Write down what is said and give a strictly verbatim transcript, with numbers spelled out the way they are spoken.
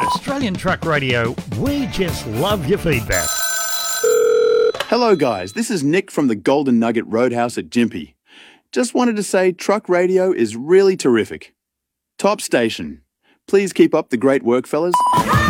Australian Truck Radio, we just love your feedback. Hello guys, this is Nick from the Golden Nugget Roadhouse at Gympie. Just wanted to say Truck Radio is really terrific. Top station. Please keep up the great work, fellas.